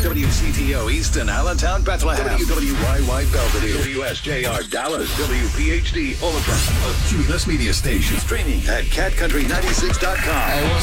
WCTO Easton, Allentown, Bethlehem. WWYY Belvedere. WSJR Dallas. WPHD Omaha. A Cubulus media station. Streaming at catcountry96.com.